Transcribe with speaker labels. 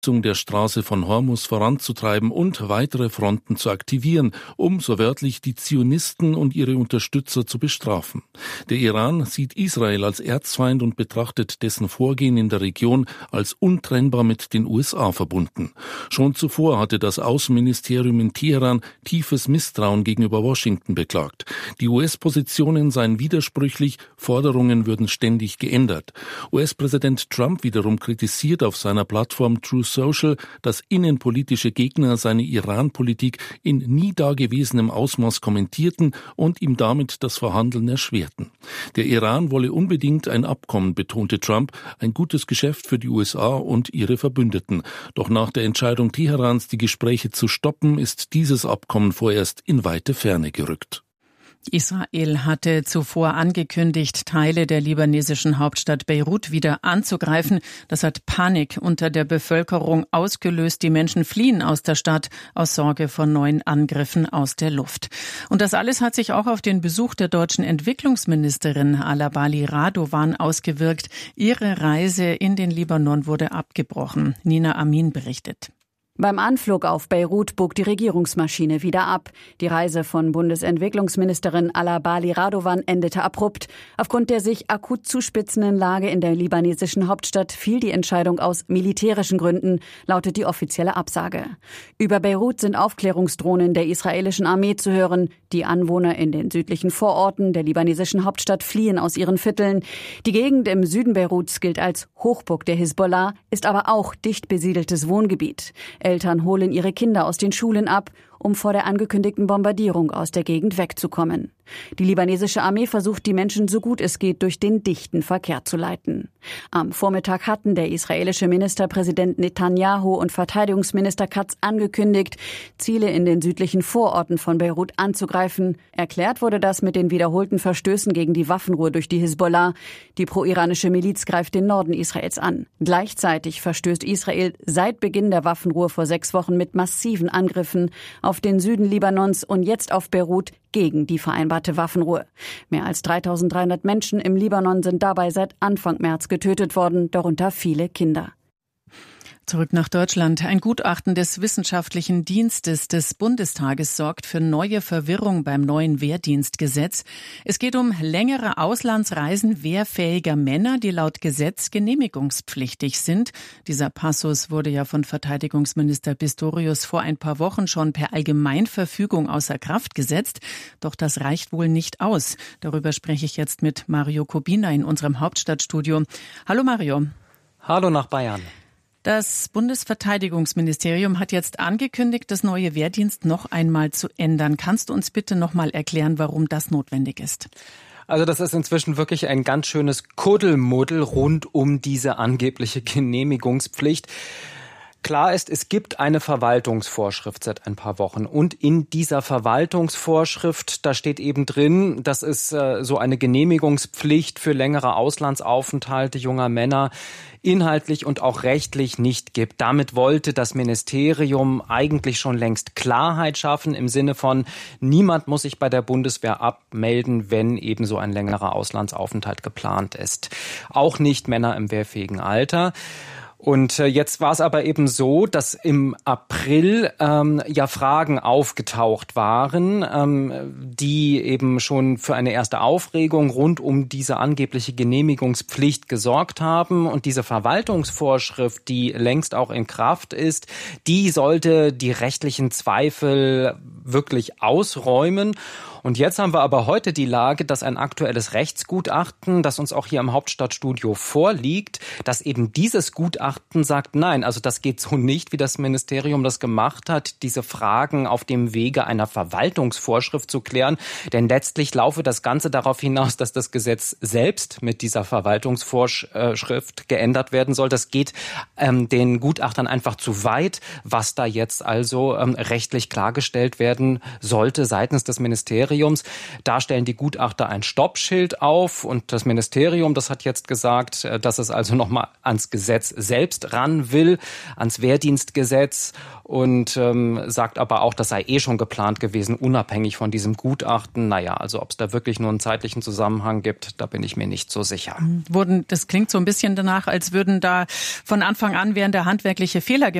Speaker 1: der Straße von Hormus voranzutreiben und weitere Fronten zu aktivieren, um so wörtlich die Zionisten und ihre Unterstützer zu bestrafen. Der Iran sieht Israel als Erzfeind und betrachtet dessen Vorgehen in der Region als untrennbar mit den USA verbunden. Schon zuvor hatte das Außenministerium in Teheran tiefes Misstrauen gegenüber Washington beklagt. Die US-Positionen seien widersprüchlich, Forderungen würden ständig geändert. US-Präsident Trump wiederum kritisiert auf seiner Plattform Truth Social, dass innenpolitische Gegner seine Iran-Politik in nie dagewesenem Ausmaß kommentierten und ihm damit das Verhandeln erschwerten. Der Iran wolle unbedingt ein Abkommen, betonte Trump, ein gutes Geschäft für die USA und ihre Verbündeten. Doch nach der Entscheidung Teherans, die Gespräche zu stoppen, ist dieses Abkommen vorerst in weite Ferne gerückt.
Speaker 2: Israel hatte zuvor angekündigt, Teile der libanesischen Hauptstadt Beirut wieder anzugreifen. Das hat Panik unter der Bevölkerung ausgelöst. Die Menschen fliehen aus der Stadt aus Sorge vor neuen Angriffen aus der Luft. Und das alles hat sich auch auf den Besuch der deutschen Entwicklungsministerin Alabali Radovan ausgewirkt. Ihre Reise in den Libanon wurde abgebrochen. Nina Amin berichtet.
Speaker 3: Beim Anflug auf Beirut bog die Regierungsmaschine wieder ab. Die Reise von Bundesentwicklungsministerin Alabali Radovan endete abrupt. Aufgrund der sich akut zuspitzenden Lage in der libanesischen Hauptstadt fiel die Entscheidung aus militärischen Gründen, lautet die offizielle Absage. Über Beirut sind Aufklärungsdrohnen der israelischen Armee zu hören. Die Anwohner in den südlichen Vororten der libanesischen Hauptstadt fliehen aus ihren Vierteln. Die Gegend im Süden Beiruts gilt als Hochburg der Hisbollah, ist aber auch dicht besiedeltes Wohngebiet. Eltern holen ihre Kinder aus den Schulen ab, um vor der angekündigten Bombardierung aus der Gegend wegzukommen. Die libanesische Armee versucht, die Menschen so gut es geht durch den dichten Verkehr zu leiten. Am Vormittag hatten der israelische Ministerpräsident Netanyahu und Verteidigungsminister Katz angekündigt, Ziele in den südlichen Vororten von Beirut anzugreifen. Erklärt wurde das mit den wiederholten Verstößen gegen die Waffenruhe durch die Hisbollah. Die pro-iranische Miliz greift den Norden Israels an. Gleichzeitig verstößt Israel seit Beginn der Waffenruhe vor 6 Wochen mit massiven Angriffen auf den Süden Libanons und jetzt auf Beirut gegen die vereinbarte Waffenruhe. Mehr als 3.300 Menschen im Libanon sind dabei seit Anfang März getötet worden, darunter viele Kinder.
Speaker 2: Zurück nach Deutschland. Ein Gutachten des Wissenschaftlichen Dienstes des Bundestages sorgt für neue Verwirrung beim neuen Wehrdienstgesetz. Es geht um längere Auslandsreisen wehrfähiger Männer, die laut Gesetz genehmigungspflichtig sind. Dieser Passus wurde ja von Verteidigungsminister Pistorius vor ein paar Wochen schon per Allgemeinverfügung außer Kraft gesetzt. Doch das reicht wohl nicht aus. Darüber spreche ich jetzt mit Mario Kubina in unserem Hauptstadtstudio. Hallo Mario.
Speaker 4: Hallo nach Bayern.
Speaker 2: Das Bundesverteidigungsministerium hat jetzt angekündigt, das neue Wehrdienst noch einmal zu ändern. Kannst du uns bitte noch mal erklären, warum das notwendig ist?
Speaker 4: Also das ist inzwischen wirklich ein ganz schönes Kuddelmuddel rund um diese angebliche Genehmigungspflicht. Klar ist, es gibt eine Verwaltungsvorschrift seit ein paar Wochen und in dieser Verwaltungsvorschrift, da steht eben drin, dass es so eine Genehmigungspflicht für längere Auslandsaufenthalte junger Männer inhaltlich und auch rechtlich nicht gibt. Damit wollte das Ministerium eigentlich schon längst Klarheit schaffen im Sinne von, niemand muss sich bei der Bundeswehr abmelden, wenn eben so ein längerer Auslandsaufenthalt geplant ist. Auch nicht Männer im wehrfähigen Alter. Und jetzt war es aber eben so, dass im April ja Fragen aufgetaucht waren, die eben schon für eine erste Aufregung rund um diese angebliche Genehmigungspflicht gesorgt haben. Und diese Verwaltungsvorschrift, die längst auch in Kraft ist, die sollte die rechtlichen Zweifel wirklich ausräumen. Und jetzt haben wir aber heute die Lage, dass ein aktuelles Rechtsgutachten, das uns auch hier im Hauptstadtstudio vorliegt, dass eben dieses Gutachten sagt, nein, also das geht so nicht, wie das Ministerium das gemacht hat, diese Fragen auf dem Wege einer Verwaltungsvorschrift zu klären. Denn letztlich laufe das Ganze darauf hinaus, dass das Gesetz selbst mit dieser Verwaltungsvorschrift geändert werden soll. Das geht den Gutachtern einfach zu weit, was da jetzt also rechtlich klargestellt werden sollte seitens des Ministeriums. Innenministeriums. Da stellen die Gutachter ein Stoppschild auf und das Ministerium, das hat jetzt gesagt, dass es also nochmal ans Gesetz selbst ran will, ans Wehrdienstgesetz und sagt aber auch, das sei schon geplant gewesen, unabhängig von diesem Gutachten. Naja, also ob es da wirklich nur einen zeitlichen Zusammenhang gibt, da bin ich mir nicht so sicher.
Speaker 2: Das klingt so ein bisschen danach, als würden da von Anfang an wären da handwerkliche Fehler gemacht